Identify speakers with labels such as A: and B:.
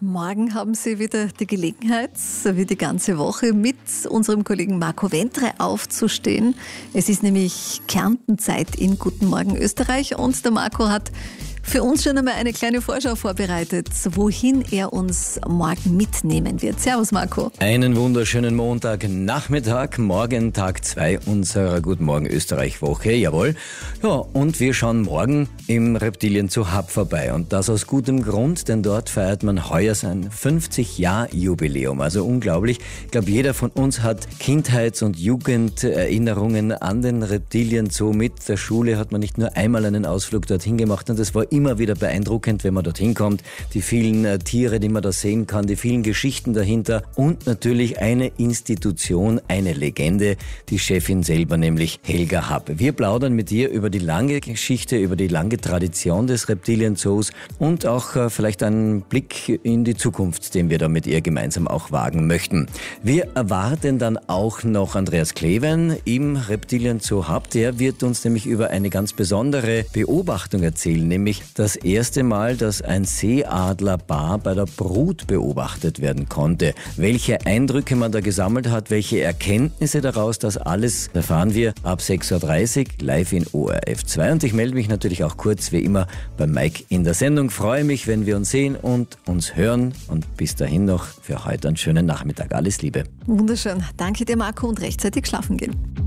A: Morgen haben Sie wieder die Gelegenheit, so wie die ganze Woche, mit unserem Kollegen Marco Wentre aufzustehen. Es ist nämlich Kärntenzeit in Guten Morgen Österreich und der Marco hat für uns schon einmal eine kleine Vorschau vorbereitet, wohin er uns morgen mitnehmen wird. Servus Marco.
B: Einen wunderschönen Montagnachmittag, morgen Tag 2 unserer Guten Morgen Österreich Woche, jawohl. Ja, und wir schauen morgen im Reptilien Zoo Hub vorbei und das aus gutem Grund, denn dort feiert man heuer sein 50-Jahr-Jubiläum, also unglaublich. Ich glaube, jeder von uns hat Kindheits- und Jugenderinnerungen an den Reptilien Zoo. Mit der Schule hat man nicht nur einmal einen Ausflug dorthin gemacht und das war immer wieder beeindruckend, wenn man dorthin kommt. Die vielen Tiere, die man da sehen kann, die vielen Geschichten dahinter und natürlich eine Institution, eine Legende, die Chefin selber, nämlich Helga Happ. Wir plaudern mit ihr über die lange Geschichte, über die lange Tradition des Reptilien Zoos und auch vielleicht einen Blick in die Zukunft, den wir da mit ihr gemeinsam auch wagen möchten. Wir erwarten dann auch noch Andreas Kleven im Reptilien Zoo Hub. Der wird uns nämlich über eine ganz besondere Beobachtung erzählen, nämlich das erste Mal, dass ein Seeadlerpaar bei der Brut beobachtet werden konnte. Welche Eindrücke man da gesammelt hat, welche Erkenntnisse daraus, das alles erfahren wir ab 6.30 Uhr live in ORF 2. Und ich melde mich natürlich auch kurz wie immer bei Mike in der Sendung. Freue mich, wenn wir uns sehen und uns hören. Und bis dahin noch für heute einen schönen Nachmittag. Alles Liebe.
A: Wunderschön. Danke dir Marco und rechtzeitig schlafen gehen.